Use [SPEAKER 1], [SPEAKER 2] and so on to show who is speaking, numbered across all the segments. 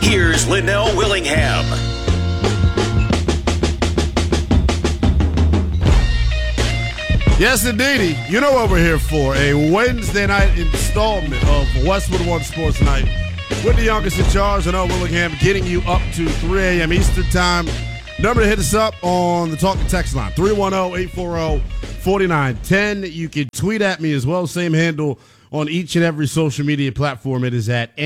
[SPEAKER 1] Here's Linnell Willingham.
[SPEAKER 2] Yes, indeedy. You know what we're here for. A Wednesday night installment of Westwood One Sports Night with the youngest in charge, Linnell Willingham, getting you up to 3 a.m. Eastern Time. Number to hit us up on the talk and text line, 310-840-4910. You can tweet at me as well. Same handle on each and every social media platform. It is at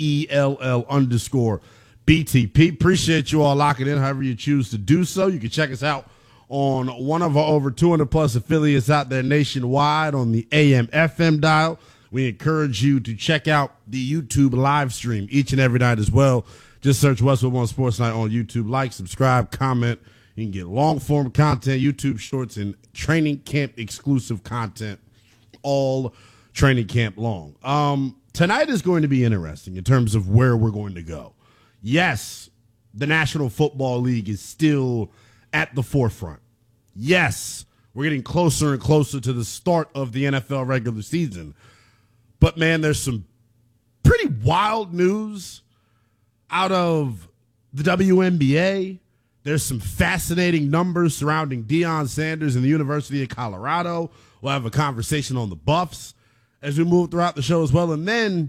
[SPEAKER 2] NELL_BTP. Appreciate you all locking in however you choose to do so. You can check us out on one of our over 200-plus affiliates out there nationwide on the AM/FM dial. We encourage you to check out the YouTube live stream each and every night as well. Just search Westwood One Sports Night on YouTube. Like, subscribe, comment. You can get long-form content, YouTube shorts, and training camp exclusive content all training camp long. Tonight is going to be interesting in terms of where we're going to go. Yes, the National Football League is still at the forefront. Yes, we're getting closer and closer to the start of the NFL regular season. But, man, there's some pretty wild news out of the WNBA. There's some fascinating numbers surrounding Deion Sanders and the University of Colorado. We'll have a conversation on the Buffs as we move throughout the show as well. And then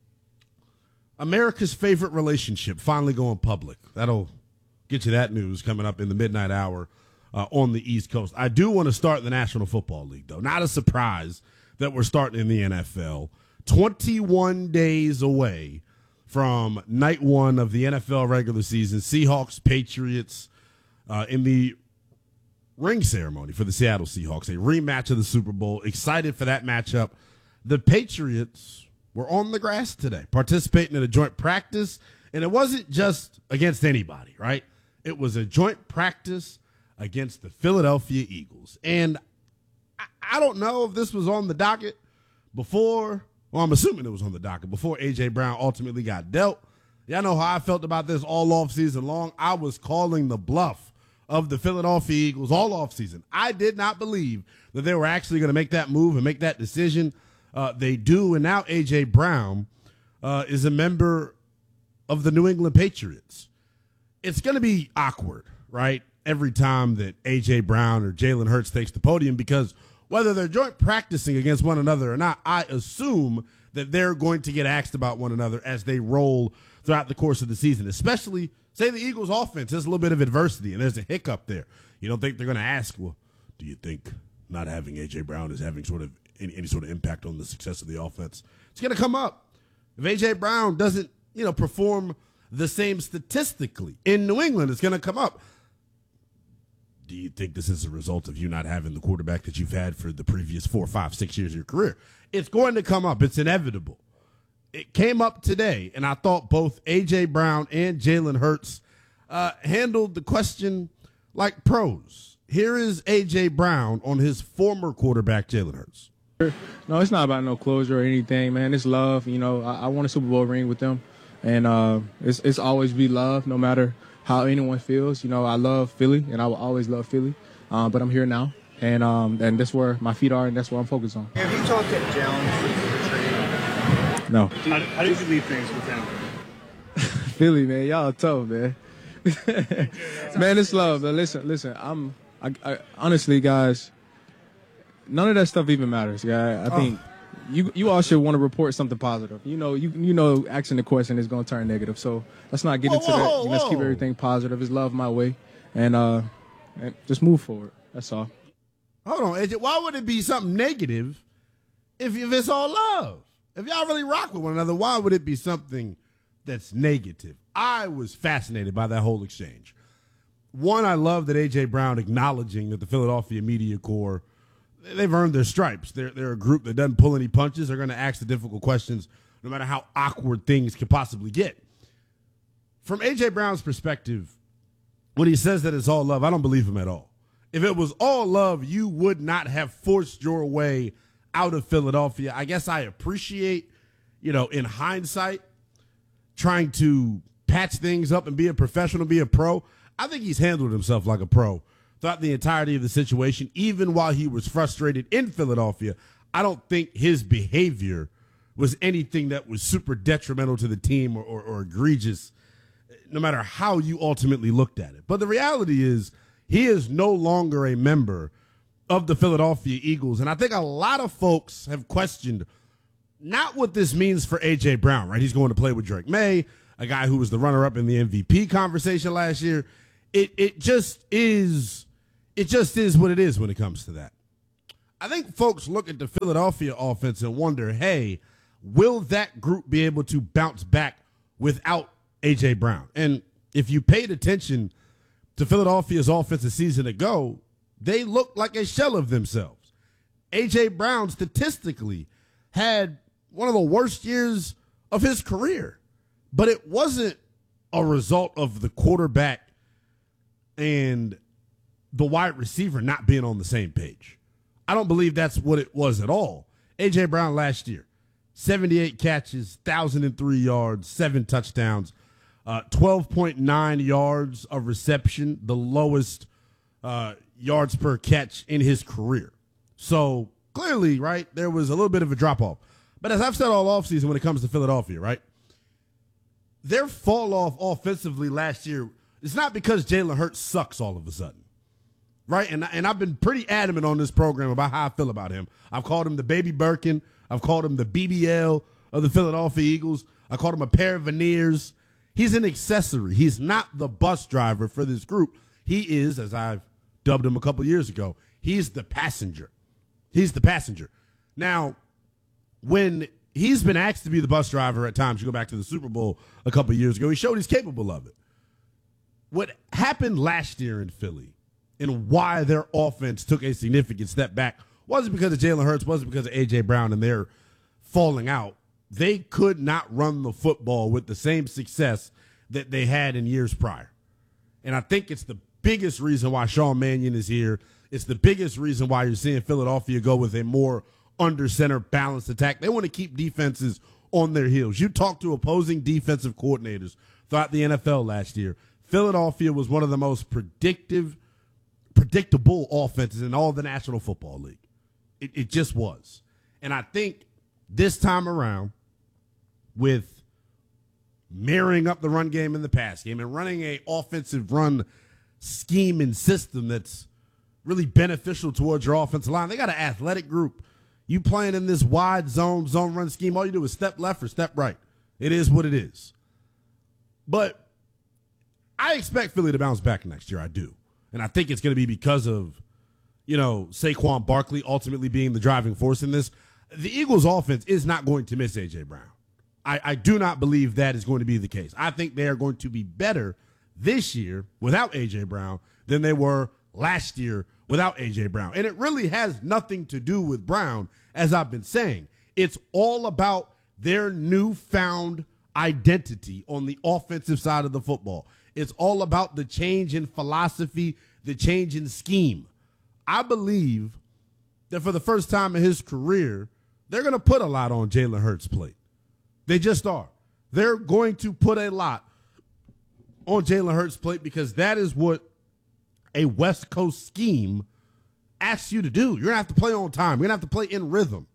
[SPEAKER 2] America's favorite relationship finally going public. That'll get you that news coming up in the midnight hour on the East Coast. I do want to start the National Football League, though. Not a surprise that we're starting in the NFL. 21 days away from night one of the NFL regular season. Seahawks, Patriots in the ring ceremony for the Seattle Seahawks, a rematch of the Super Bowl. Excited for that matchup. The Patriots were on the grass today, participating in a joint practice, and it wasn't just against anybody, right? It was a joint practice against the Philadelphia Eagles. And I don't know if this was on the docket before. Well, I'm assuming it was on the docket before A.J. Brown ultimately got dealt. Y'all know how I felt about this all offseason long. I was calling the bluff of the Philadelphia Eagles all offseason. I did not believe that they were actually going to make that move and make that decision. They do, and now A.J. Brown is a member of the New England Patriots. It's going to be awkward, right, every time that A.J. Brown or Jalen Hurts takes the podium, because whether they're joint practicing against one another or not, I assume that they're going to get asked about one another as they roll throughout the course of the season, especially, say, the Eagles' offense has a little bit of adversity and there's a hiccup there. You don't think they're going to ask, well, do you think not having A.J. Brown is having sort of any sort of impact on the success of the offense? It's going to come up. If A.J. Brown doesn't, perform the same statistically in New England, it's going to come up. Do you think this is a result of you not having the quarterback that you've had for the previous 4, 5, 6 years of your career? It's going to come up. It's inevitable. It came up today, and I thought both A.J. Brown and Jalen Hurts handled the question like pros. Here is A.J. Brown on his former quarterback, Jalen Hurts.
[SPEAKER 3] No, it's not about no closure or anything, man. It's love. I won a Super Bowl ring with them, and it's always be love no matter how anyone feels. I love Philly, and I will always love Philly. But I'm here now, and that's where my feet are, and that's what I'm focused on.
[SPEAKER 4] Have you talked to Jalen for the trade?
[SPEAKER 3] No.
[SPEAKER 4] How did you leave things with him?
[SPEAKER 3] Philly, man, y'all tough, man. Man, it's love. But listen. I honestly, guys, none of that stuff even matters, guy. I think you all should want to report something positive. Asking the question is going to turn negative. So let's not get into that. Let's keep everything positive. It's love my way, and just move forward. That's all.
[SPEAKER 2] Hold on, AJ. Why would it be something negative if it's all love? If y'all really rock with one another, why would it be something that's negative? I was fascinated by that whole exchange. One, I love that A.J. Brown acknowledging that the Philadelphia media corps, they've earned their stripes. They're a group that doesn't pull any punches. They're going to ask the difficult questions no matter how awkward things can possibly get. From A.J. Brown's perspective, when he says that it's all love, I don't believe him at all. If it was all love, you would not have forced your way out of Philadelphia. I guess I appreciate, in hindsight, trying to patch things up and be a professional, be a pro. I think he's handled himself like a pro throughout the entirety of the situation, even while he was frustrated in Philadelphia. I don't think his behavior was anything that was super detrimental to the team or egregious no matter how you ultimately looked at it. But the reality is he is no longer a member of the Philadelphia Eagles. And I think a lot of folks have questioned not what this means for A.J. Brown, right? He's going to play with Drake May, a guy who was the runner-up in the MVP conversation last year. It just is what it is when it comes to that. I think folks look at the Philadelphia offense and wonder, hey, will that group be able to bounce back without A.J. Brown? And if you paid attention to Philadelphia's offensive season ago, they looked like a shell of themselves. A.J. Brown statistically had one of the worst years of his career, but it wasn't a result of the quarterback and the wide receiver not being on the same page. I don't believe that's what it was at all. A.J. Brown last year, 78 catches, 1,003 yards, 7 touchdowns, 12.9 yards of reception, the lowest yards per catch in his career. So clearly, right, there was a little bit of a drop-off. But as I've said all offseason when it comes to Philadelphia, right, their fall-off offensively last year, it's not because Jalen Hurts sucks all of a sudden, right? And I've been pretty adamant on this program about how I feel about him. I've called him the Baby Birkin. I've called him the BBL of the Philadelphia Eagles. I called him a pair of veneers. He's an accessory. He's not the bus driver for this group. He is, as I've dubbed him a couple years ago, he's the passenger. He's the passenger. Now, when he's been asked to be the bus driver at times, you go back to the Super Bowl a couple years ago, he showed he's capable of it. What happened last year in Philly and why their offense took a significant step back wasn't because of Jalen Hurts, wasn't because of A.J. Brown and their falling out. They could not run the football with the same success that they had in years prior. And I think it's the biggest reason why Sean Mannion is here. It's the biggest reason why you're seeing Philadelphia go with a more under-center balanced attack. They want to keep defenses on their heels. You talk to opposing defensive coordinators throughout the NFL last year. Philadelphia was one of the most predictable offenses in all of the National Football League. It just was. And I think this time around, with marrying up the run game and the pass game and running a offensive run scheme and system that's really beneficial towards your offensive line, they got an athletic group. You playing in this wide zone run scheme, all you do is step left or step right. It is what it is. But I expect Philly to bounce back next year. I do. And I think it's going to be because of, Saquon Barkley ultimately being the driving force in this. The Eagles' offense is not going to miss A.J. Brown. I do not believe that is going to be the case. I think they are going to be better this year without A.J. Brown than they were last year without A.J. Brown. And it really has nothing to do with Brown, as I've been saying. It's all about their newfound identity on the offensive side of the football. It's all about the change in philosophy, the change in scheme. I believe that for the first time in his career, they're going to put a lot on Jalen Hurts' plate. They just are. They're going to put a lot on Jalen Hurts' plate because that is what a West Coast scheme asks you to do. You're going to have to play on time. You're going to have to play in rhythm.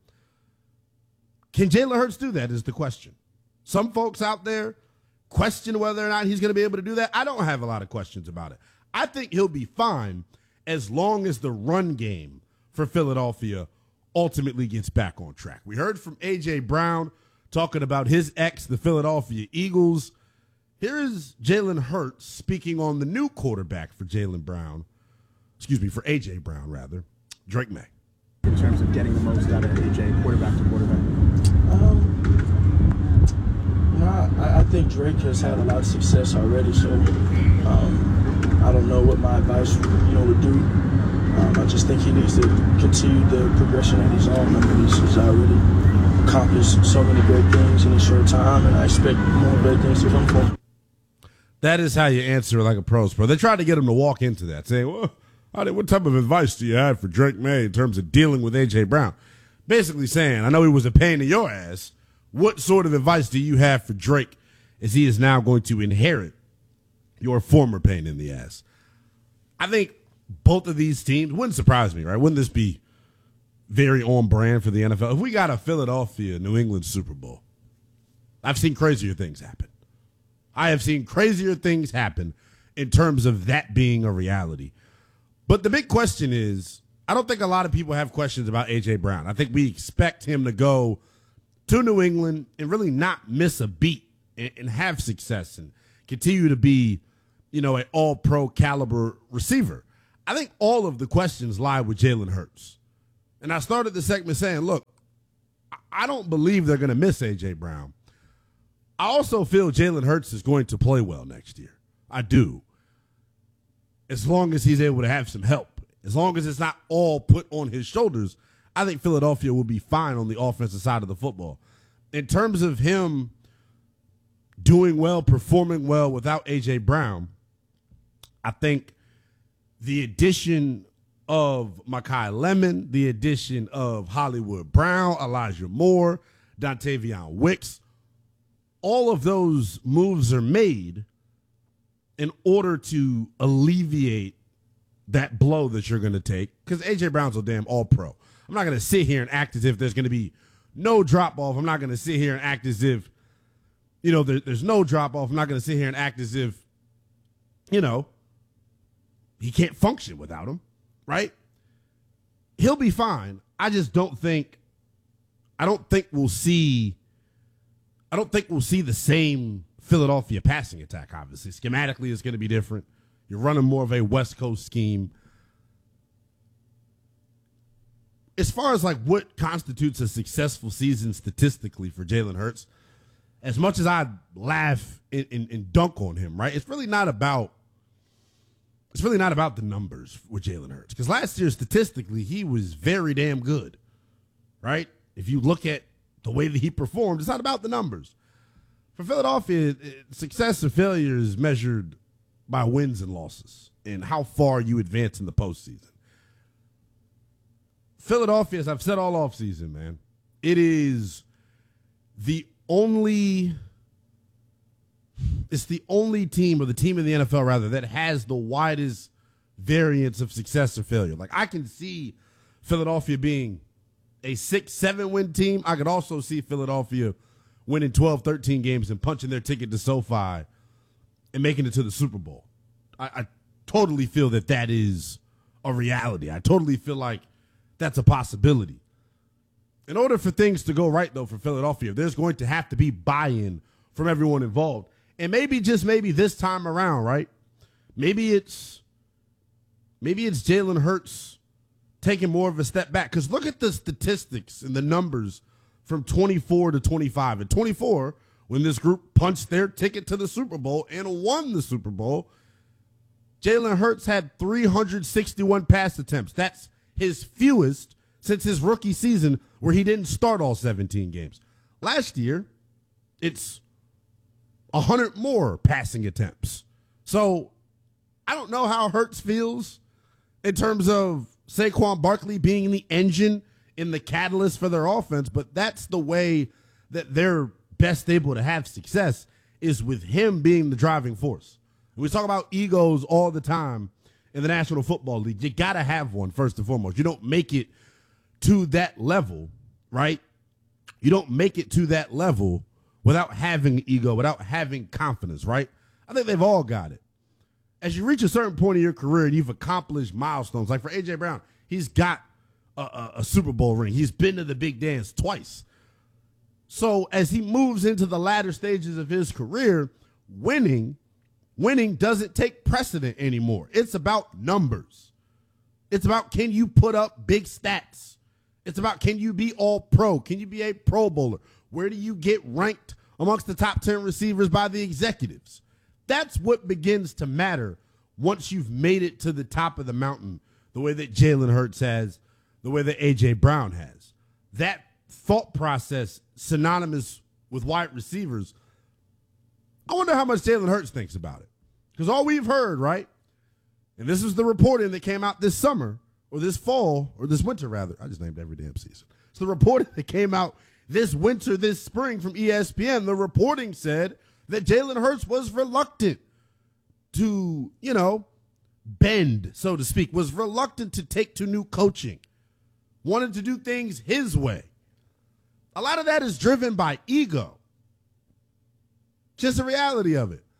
[SPEAKER 2] Can Jalen Hurts do that is the question. Some folks out there question whether or not he's going to be able to do that. I don't have a lot of questions about it. I think he'll be fine as long as the run game for Philadelphia ultimately gets back on track. We heard from A.J. Brown talking about his ex, the Philadelphia Eagles. Here is Jalen Hurts speaking on the new quarterback for for A.J. Brown, rather, Drake May.
[SPEAKER 4] In terms of getting the most out of AJ, quarterback to quarterback?
[SPEAKER 5] I think Drake has had a lot of success already, so I don't know what my advice would do. I just think he needs to continue the progression that he's on. I mean, he's already accomplished so many great things in a short time, and I expect more great things to come from him.
[SPEAKER 2] That is how you answer like a pros pro. They tried to get him to walk into that, saying, well, what type of advice do you have for Drake May in terms of dealing with A.J. Brown? Basically saying, I know he was a pain in your ass. What sort of advice do you have for Drake as he is now going to inherit your former pain in the ass? I think both of these teams, wouldn't surprise me, right? Wouldn't this be very on brand for the NFL? If we got a Philadelphia, New England Super Bowl, I've seen crazier things happen. I have seen crazier things happen in terms of that being a reality. But the big question is, I don't think a lot of people have questions about A.J. Brown. I think we expect him to go to New England and really not miss a beat and have success and continue to be, an all-pro caliber receiver. I think all of the questions lie with Jalen Hurts. And I started the segment saying, look, I don't believe they're going to miss A.J. Brown. I also feel Jalen Hurts is going to play well next year. I do. As long as he's able to have some help. As long as it's not all put on his shoulders, I think Philadelphia will be fine on the offensive side of the football. In terms of him doing well, performing well without A.J. Brown, I think the addition of Mekhi Lemon, the addition of Hollywood Brown, Elijah Moore, Dontavion Wicks, all of those moves are made in order to alleviate that blow that you're going to take, because A.J. Brown's a damn all-pro. I'm not going to sit here and act as if there's going to be no drop-off. I'm not going to sit here and act as if, there's no drop-off. I'm not going to sit here and act as if, he can't function without him, right? He'll be fine. I don't think we'll see the same Philadelphia passing attack, obviously. Schematically, it's going to be different. You're running more of a West Coast scheme. As far as what constitutes a successful season statistically for Jalen Hurts, as much as I laugh and dunk on him, right? It's really not about the numbers with Jalen Hurts, because last year statistically he was very damn good, right? If you look at the way that he performed, it's not about the numbers. For Philadelphia, success or failure is measured by wins and losses and how far you advance in the postseason. Philadelphia, as I've said all offseason, man, it is the only team, or the team in the NFL rather, that has the widest variance of success or failure. I can see Philadelphia being a 6-7 win team. I could also see Philadelphia winning 12, 13 games and punching their ticket to SoFi and making it to the Super Bowl. I totally feel that is a reality. I totally feel like that's a possibility. In order for things to go right, though, for Philadelphia, there's going to have to be buy-in from everyone involved. And maybe, just maybe this time around, right? Maybe it's Jalen Hurts taking more of a step back. Because look at the statistics and the numbers from 24 to 25. At 24, when this group punched their ticket to the Super Bowl and won the Super Bowl, Jalen Hurts had 361 pass attempts. That's his fewest since his rookie season, where he didn't start all 17 games. Last year, it's 100 more passing attempts. So I don't know how Hurts feels in terms of Saquon Barkley being the engine and the catalyst for their offense, but that's the way that they're best able to have success, is with him being the driving force. We talk about egos all the time in the National Football League. You got to have one, first and foremost. You don't make it to that level, right? You don't make it to that level without having ego, without having confidence, right? I think they've all got it. As you reach a certain point in your career and you've accomplished milestones, like for A.J. Brown, he's got a Super Bowl ring. He's been to the big dance twice. So as he moves into the latter stages of his career, winning doesn't take precedent anymore. It's about numbers. It's about, can you put up big stats? It's about, can you be all pro? Can you be a Pro Bowler? Where do you get ranked amongst the top 10 receivers by the executives? That's what begins to matter once you've made it to the top of the mountain, the way that Jalen Hurts has, the way that A.J. Brown has. That thought process, synonymous with wide receivers, I wonder how much Jalen Hurts thinks about it. Because all we've heard, right, and this is the reporting that came out this summer, or this fall, or this winter, rather. I just named every damn season. It's the reporting that came out this winter, this spring from ESPN. The reporting said that Jalen Hurts was reluctant to, bend, so to speak, was reluctant to take to new coaching, wanted to do things his way. A lot of that is driven by ego. Just the reality of it.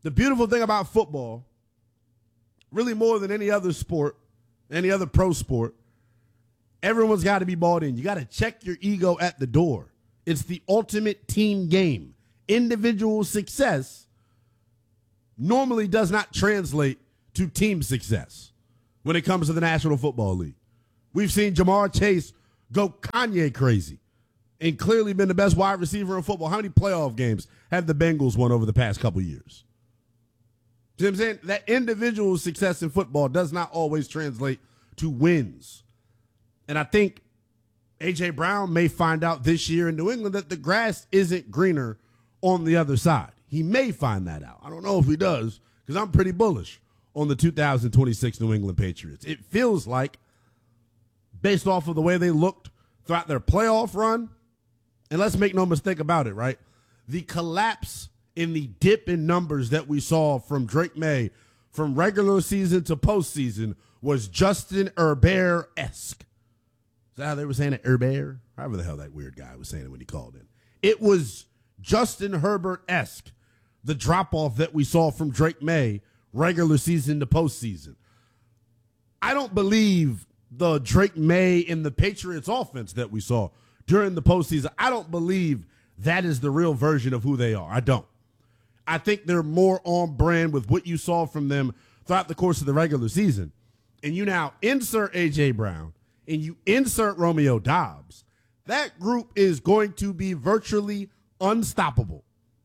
[SPEAKER 2] the beautiful thing about football, really more than any other sport, any other pro sport, everyone's got to be bought in. You got to check your ego at the door. It's the ultimate team game. Individual success normally does not translate to team success when it comes to the National Football League. We've seen Jamar Chase go Kanye crazy and clearly been the best wide receiver in football. How many playoff games have the Bengals won over the past couple years? You know what I'm saying? That individual success in football does not always translate to wins. And I think A.J. Brown may find out this year in New England that the grass isn't greener on the other side. He may find that out. I don't know if he does, because I'm pretty bullish on the 2026 New England Patriots. It feels like, based off of the way they looked throughout their playoff run, and let's make no mistake about it, right? The collapse in the dip in numbers that we saw from Drake May from regular season to postseason was Justin Herbert-esque. Is that how they were saying it? Herbert? However the hell that weird guy was saying it when he called in. It was Justin Herbert-esque, the drop-off that we saw from Drake May regular season to postseason. I don't believe the Drake May in the Patriots offense that we saw during the postseason. I don't believe that is the real version of who they are. I don't. I think they're more on brand with what you saw from them throughout the course of the regular season. And you now insert A.J. Brown and you insert Romeo Doubs. That group is going to be virtually unstoppable.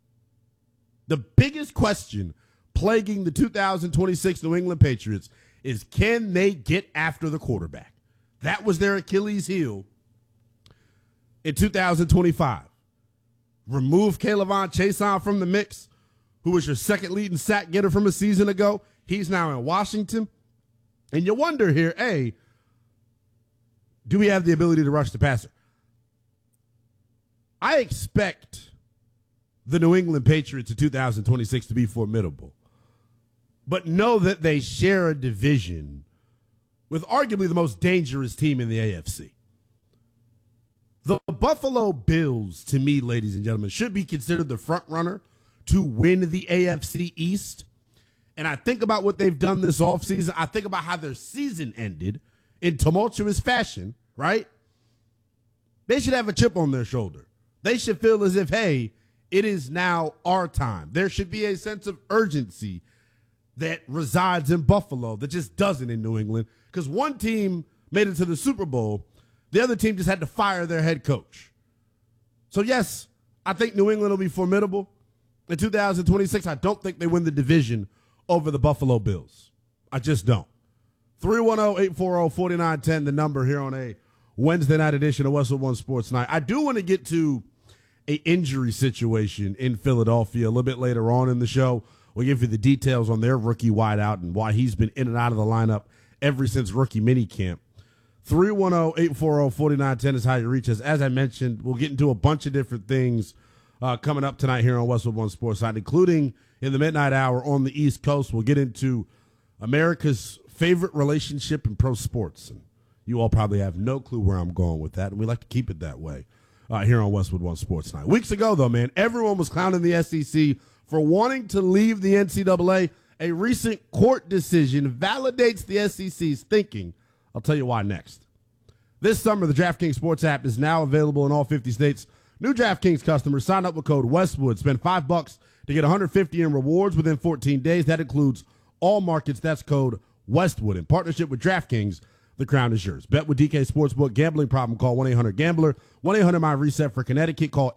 [SPEAKER 2] The biggest question plaguing the 2026 New England Patriots is, can they get after the quarterback? That was their Achilles heel in 2025. Remove K'Lavon Chaisson from the mix, who was your second leading sack getter from a season ago. He's now in Washington. And you wonder here, A, do we have the ability to rush the passer? I expect the New England Patriots in 2026 to be formidable, but know that they share a division with arguably the most dangerous team in the AFC. The Buffalo Bills, to me, ladies and gentlemen, should be considered the front runner to win the AFC East. And I think about what they've done this offseason. I think about how their season ended in tumultuous fashion, right? They should have a chip on their shoulder. They should feel as if, hey, it is now our time. There should be a sense of urgency that resides in Buffalo that just doesn't in New England, because one team made it to the Super Bowl. The other team just had to fire their head coach. So, yes, I think New England will be formidable. In 2026, I don't think they win the division over the Buffalo Bills. I just don't. 310-840-4910, the number here on a Wednesday night edition of Westwood One Sports Night. I do want to get to an injury situation in Philadelphia a little bit later on in the show. We'll give you the details on their rookie wideout and why he's been in and out of the lineup ever since rookie minicamp. 310-840-4910 is how you reach us. As I mentioned, we'll get into a bunch of different things coming up tonight here on Westwood One Sports Night, including in the midnight hour on the East Coast. We'll get into America's favorite relationship in pro sports. And you all probably have no clue where I'm going with that, and we like to keep it that way here on Westwood One Sports Night. Weeks ago, though, man, everyone was clowning the SEC for wanting to leave the NCAA. A recent court decision validates the SEC's thinking. I'll tell you why next. This summer, the DraftKings Sports app is now available in all 50 states. New DraftKings customers sign up with code Westwood. Spend $5 to get $150 in rewards within 14 days. That includes all markets. That's code Westwood. In partnership with DraftKings, the crown is yours. Bet with DK Sportsbook. Gambling problem, call 1-800-GAMBLER. 1-800-MY-RESET for Connecticut. Call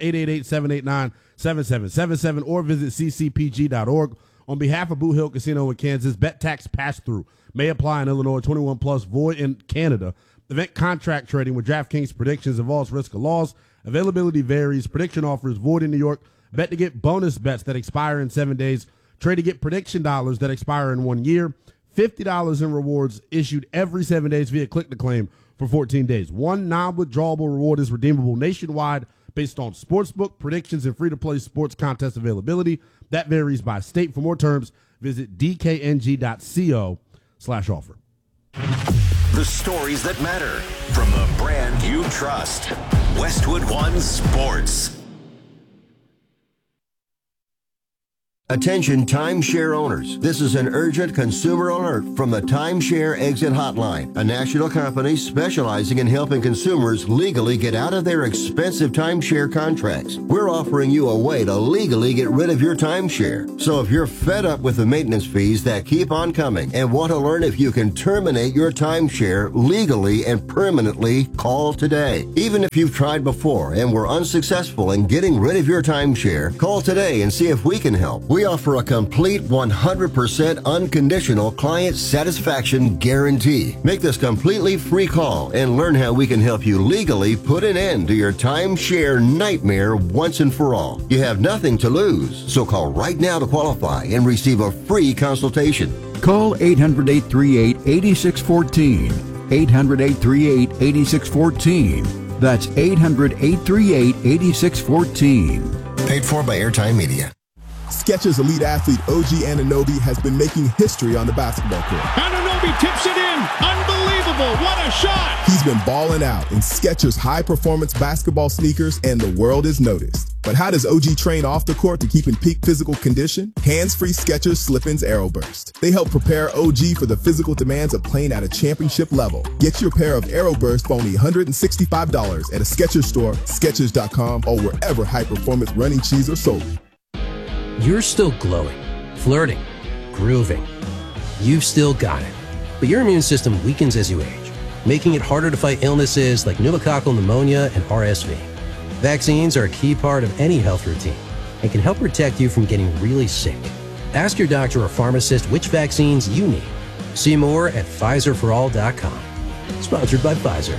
[SPEAKER 2] 888-789-7777 or visit ccpg.org. On behalf of Boot Hill Casino in Kansas, bet tax pass-through may apply in Illinois, 21 plus, void in Canada. Event contract trading with DraftKings predictions involves risk of loss. Availability varies. Prediction offers void in New York. Bet to get bonus bets that expire in 7 days. Trade to get prediction dollars that expire in 1 year. $50 in rewards issued every 7 days via click to claim for 14 days. One non-withdrawable reward is redeemable nationwide based on sportsbook predictions and free-to-play sports contest availability. That varies by state. For more terms, visit dkng.co/offer.
[SPEAKER 1] The stories that matter from the brand you trust. Westwood One Sports.
[SPEAKER 6] Attention timeshare owners. This is an urgent consumer alert from the Timeshare Exit Hotline, a national company specializing in helping consumers legally get out of their expensive timeshare contracts. We're offering you a way to legally get rid of your timeshare. So if you're fed up with the maintenance fees that keep on coming and want to learn if you can terminate your timeshare legally and permanently, call today. Even if you've tried before and were unsuccessful in getting rid of your timeshare, call today and see if we can help. We offer a complete 100% unconditional client satisfaction guarantee. Make this completely free call and learn how we can help you legally put an end to your timeshare nightmare once and for all. You have nothing to lose, so call right now to qualify and receive a free consultation.
[SPEAKER 7] Call 800-838-8614. 800-838-8614. That's 800-838-8614.
[SPEAKER 6] Paid for by Airtime Media.
[SPEAKER 8] Skechers elite athlete OG Anunoby has been making history on the basketball court.
[SPEAKER 9] Anunoby tips it in. Unbelievable. What a shot.
[SPEAKER 8] He's been balling out in Skechers high-performance basketball sneakers, and the world is noticed. But how does OG train off the court to keep in peak physical condition? Hands-free Skechers Slip-ins AeroBurst. They help prepare OG for the physical demands of playing at a championship level. Get your pair of AeroBurst for only $165 at a Skechers store, Skechers.com, or wherever high-performance running shoes are sold.
[SPEAKER 10] You're still glowing, flirting, grooving. You've still got it. But your immune system weakens as you age, making it harder to fight illnesses like pneumococcal pneumonia and RSV. Vaccines are a key part of any health routine and can help protect you from getting really sick. Ask your doctor or pharmacist which vaccines you need. See more at PfizerForAll.com. Sponsored by Pfizer.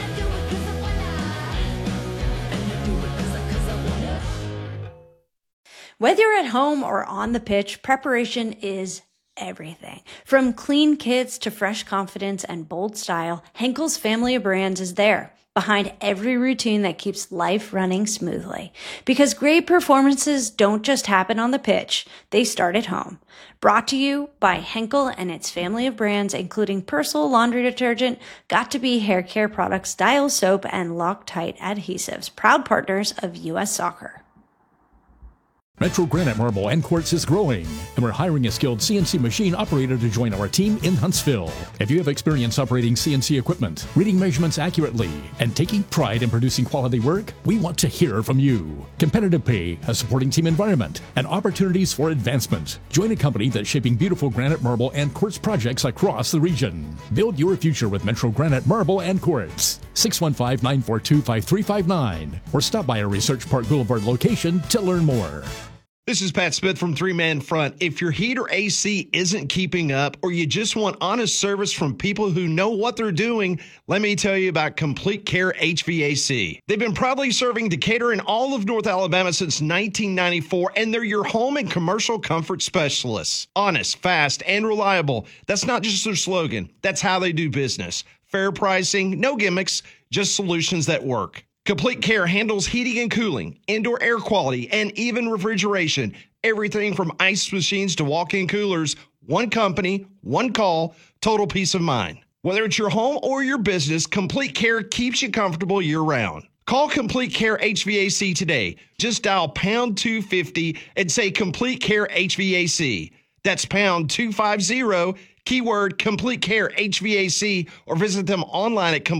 [SPEAKER 11] Whether you're at home or on the pitch, preparation is everything. From clean kits to fresh confidence and bold style, Henkel's family of brands is there, behind every routine that keeps life running smoothly. Because great performances don't just happen on the pitch, they start at home. Brought to you by Henkel and its family of brands, including Persil laundry detergent, Got2b hair care products, Dial soap, and Loctite adhesives, proud partners of U.S. Soccer.
[SPEAKER 12] Metro Granite Marble and Quartz is growing, and we're hiring a skilled CNC machine operator to join our team in Huntsville. If you have experience operating CNC equipment, reading measurements accurately, and taking pride in producing quality work, we want to hear from you. Competitive pay, a supporting team environment, and opportunities for advancement. Join a company that's shaping beautiful granite, marble, and quartz projects across the region. Build your future with Metro Granite Marble and Quartz. 615-942-5359, or stop by our Research Park Boulevard location to learn more.
[SPEAKER 13] This is Pat Smith from Three Man Front. If your heat or AC isn't keeping up, or you just want honest service from people who know what they're doing, let me tell you about Complete Care HVAC. They've been proudly serving Decatur and all of North Alabama since 1994, and they're your home and commercial comfort specialists. Honest, fast, and reliable. That's not just their slogan. That's how they do business. Fair pricing, no gimmicks, just solutions that work. Complete Care handles heating and cooling, indoor air quality, and even refrigeration. Everything from ice machines to walk-in coolers. One company, one call, total peace of mind. Whether it's your home or your business, Complete Care keeps you comfortable year-round. Call Complete Care HVAC today. Just dial pound 250 and say Complete Care HVAC. That's pound 250, keyword Complete Care HVAC, or visit them online at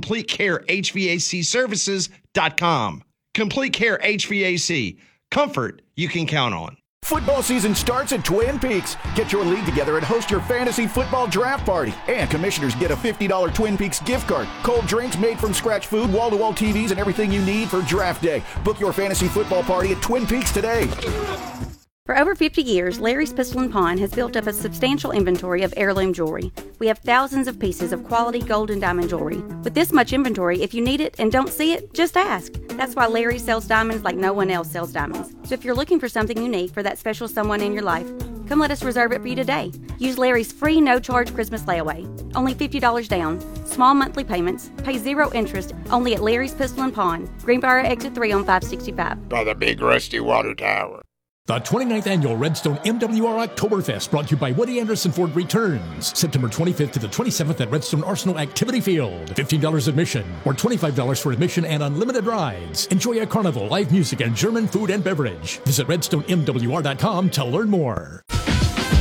[SPEAKER 13] CompleteCareHVACservices.com. Complete Care HVAC. Comfort you can count on.
[SPEAKER 14] Football season starts at Twin Peaks. Get your league together and host your fantasy football draft party. And commissioners get a $50 Twin Peaks gift card. Cold drinks, made from scratch food, wall-to-wall TVs, and everything you need for draft day. Book your fantasy football party at Twin Peaks today.
[SPEAKER 15] For over 50 years, Larry's Pistol & Pawn has built up a substantial inventory of heirloom jewelry. We have thousands of pieces of quality gold and diamond jewelry. With this much inventory, if you need it and don't see it, just ask. That's why Larry sells diamonds like no one else sells diamonds. So if you're looking for something unique for that special someone in your life, come let us reserve it for you today. Use Larry's free no-charge Christmas layaway. Only $50 down. Small monthly payments. Pay 0 interest. Only at Larry's Pistol & Pawn. Greenbrier Exit 3 on 565.
[SPEAKER 16] By the big rusty water tower.
[SPEAKER 12] The 29th Annual Redstone MWR Oktoberfest, brought to you by Woody Anderson Ford, returns September 25th to the 27th at Redstone Arsenal Activity Field. $15 admission, or $25 for admission and unlimited rides. Enjoy a carnival, live music, and German food and beverage. Visit RedstoneMWR.com to learn more.